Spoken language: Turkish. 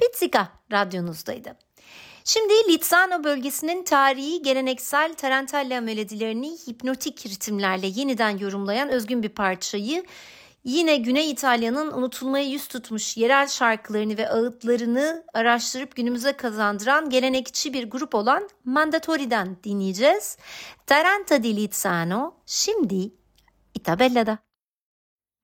Pizzica radyonuzdaydı. Şimdi Lizzano bölgesinin tarihi geleneksel tarantella melodilerini hipnotik ritimlerle yeniden yorumlayan özgün bir parçayı, yine Güney İtalya'nın unutulmaya yüz tutmuş yerel şarkılarını ve ağıtlarını araştırıp günümüze kazandıran gelenekçi bir grup olan Mandatori'den dinleyeceğiz. Taranta di Lizzano şimdi Itabella'da.